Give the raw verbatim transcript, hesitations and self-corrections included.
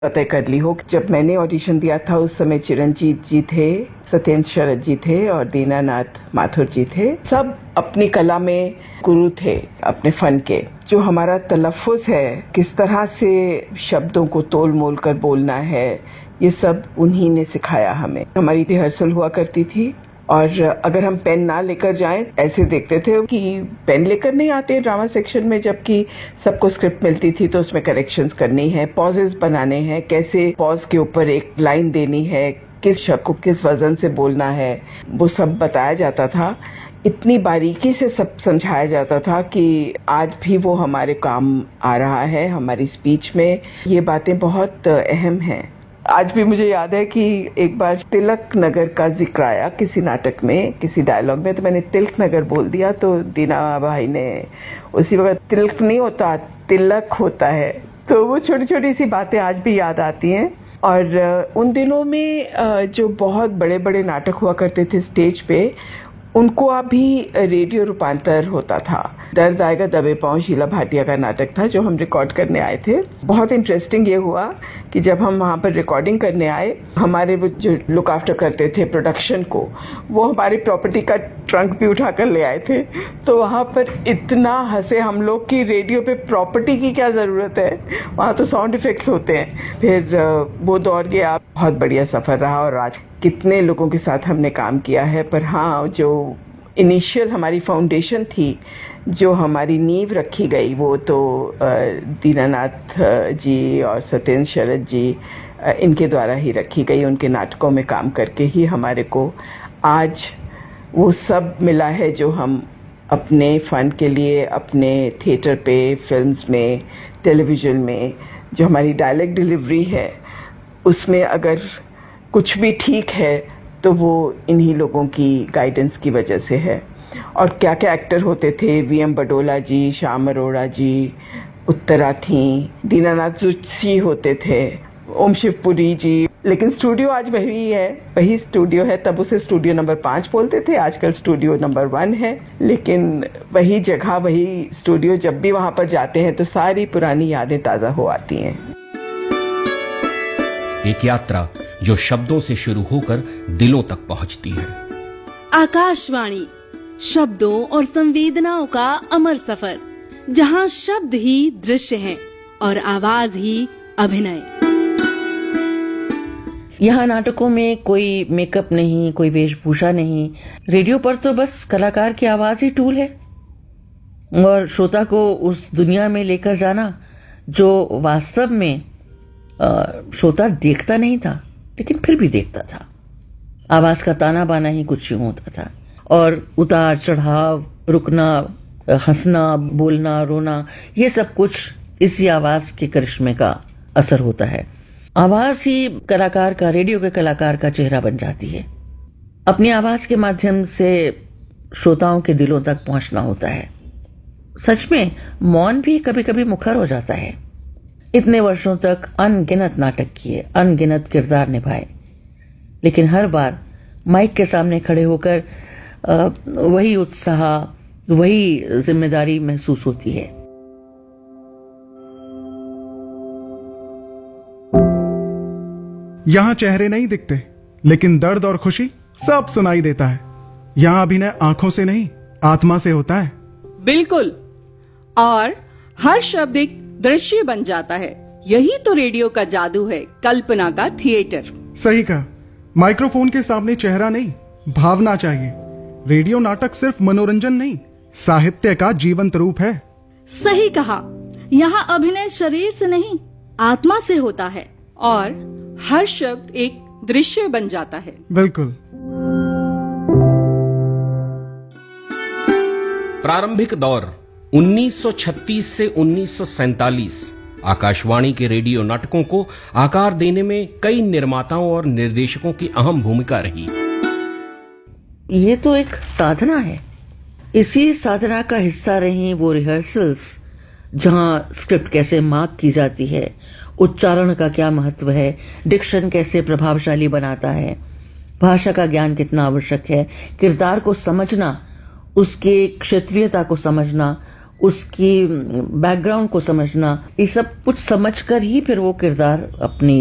तय कर ली हो। जब मैंने ऑडिशन दिया था उस समय चिरंजीत जी थे, सत्येंद्र शरद जी थे और दीनानाथ माथुर जी थे। सब अपनी कला में गुरु थे अपने फन के। जो हमारा तलफ़ुज़ है, किस तरह से शब्दों को तोल मोल कर बोलना है, ये सब उन्हीं ने सिखाया हमें। हमारी रिहर्सल हुआ करती थी और अगर हम पेन ना लेकर जाएं, ऐसे देखते थे कि पेन लेकर नहीं आते ड्रामा सेक्शन में, जबकि सबको स्क्रिप्ट मिलती थी तो उसमें करेक्शंस करनी है, पॉजेस बनाने हैं, कैसे पॉज के ऊपर एक लाइन देनी है, किस शब्द को किस वजन से बोलना है, वो सब बताया जाता था। इतनी बारीकी से सब समझाया जाता था कि आज भी वो हमारे काम आ रहा है। हमारी स्पीच में ये बातें बहुत अहम हैं। आज भी मुझे याद है कि एक बार तिलक नगर का जिक्र आया किसी नाटक में, किसी डायलॉग में, तो मैंने तिलक नगर बोल दिया तो दीना भाई ने उसी वक्त, तिलक नहीं होता तिलक होता है। तो वो छोटी छोटी सी बातें आज भी याद आती हैं। और उन दिनों में जो बहुत बड़े बड़े नाटक हुआ करते थे स्टेज पे, उनको अभी रेडियो रूपांतर होता था। दर्द आएगा दबे पांव शीला भाटिया का नाटक था जो हम रिकॉर्ड करने आए थे। बहुत इंटरेस्टिंग ये हुआ कि जब हम वहाँ पर रिकॉर्डिंग करने आए, हमारे वो जो लुक आफ्टर करते थे प्रोडक्शन को, वो हमारी प्रॉपर्टी का ट्रंक भी उठा कर ले आए थे। तो वहाँ पर इतना हंसे हम लोग कि रेडियो पे प्रॉपर्टी की क्या ज़रूरत है, वहाँ तो साउंड इफेक्ट्स होते हैं। फिर वो दौर गया, बहुत बढ़िया सफ़र रहा और आज कितने लोगों के साथ हमने काम किया है। पर हाँ, जो इनिशियल हमारी फाउंडेशन थी, जो हमारी नींव रखी गई, वो तो दीनानाथ जी और सत्येंद्र शरद जी, इनके द्वारा ही रखी गई। उनके नाटकों में काम करके ही हमारे को आज वो सब मिला है जो हम अपने फ़न के लिए, अपने थिएटर पे, फिल्म्स में, टेलीविज़न में, जो हमारी डायलॉग डिलीवरी है, उसमें अगर कुछ भी ठीक है तो वो इन्हीं लोगों की गाइडेंस की वजह से है। और क्या क्या एक्टर होते थे, वी एम बडोला जी, श्याम अरोड़ा जी, उत्तरा थी, दीनानाथ जोशी होते थे, ओम शिवपुरी जी। लेकिन स्टूडियो आज वही है, वही स्टूडियो है। तब उसे स्टूडियो नंबर पाँच बोलते थे, आजकल स्टूडियो नंबर वन है। लेकिन वही जगह, वही स्टूडियो, जब भी वहाँ पर जाते हैं तो सारी पुरानी यादें ताज़ा हो आती हैं। एक यात्रा जो शब्दों से शुरू होकर दिलों तक पहुंचती है। आकाशवाणी, शब्दों और संवेदनाओं का अमर सफर, जहां शब्द ही दृश्य हैं और आवाज ही अभिनय। यहाँ नाटकों में कोई मेकअप नहीं, कोई वेशभूषा नहीं। रेडियो पर तो बस कलाकार की आवाज ही टूल है और श्रोता को उस दुनिया में लेकर जाना जो वास्तव में श्रोता देखता नहीं था, लेकिन फिर भी देखता था। आवाज का ताना बाना ही कुछ यूं होता था और उतार चढ़ाव, रुकना, हंसना, बोलना, रोना, ये सब कुछ इसी आवाज के करिश्मे का असर होता है। आवाज ही कलाकार का, रेडियो के कलाकार का चेहरा बन जाती है। अपनी आवाज के माध्यम से श्रोताओं के दिलों तक पहुंचना होता है। सच में मौन भी कभी कभी मुखर हो जाता है। इतने वर्षों तक अनगिनत नाटक किए, अनगिनत किरदार निभाए, लेकिन हर बार माइक के सामने खड़े होकर वही उत्साह, वही जिम्मेदारी महसूस होती है। यहाँ चेहरे नहीं दिखते, लेकिन दर्द और खुशी सब सुनाई देता है। यहाँ अभिनय आंखों से नहीं, आत्मा से होता है। बिल्कुल, और हर शब्द एक दृश्य बन जाता है। यही तो रेडियो का जादू है, कल्पना का थिएटर। सही कहा। माइक्रोफोन के सामने चेहरा नहीं, भावना चाहिए। रेडियो नाटक सिर्फ मनोरंजन नहीं, साहित्य का जीवंत रूप है। सही कहा। यहाँ अभिनय शरीर से नहीं, आत्मा से होता है और हर शब्द एक दृश्य बन जाता है। बिल्कुल। प्रारंभिक दौर उन्नीस सौ छत्तीस से उन्नीस सौ सैंतालीस आकाशवाणी के रेडियो नाटकों को आकार देने में कई निर्माताओं और निर्देशकों की अहम भूमिका रही। ये तो एक साधना है। इसी साधना का हिस्सा रही वो रिहर्सल्स जहां स्क्रिप्ट कैसे मार्क की जाती है, उच्चारण का क्या महत्व है, डिक्शन कैसे प्रभावशाली बनाता है, भाषा का ज्ञान कितना आवश्यक है, किरदार को समझना, उसके क्षेत्रीयता को समझना, उसकी बैकग्राउंड को समझना, ये सब कुछ समझकर ही फिर वो किरदार अपनी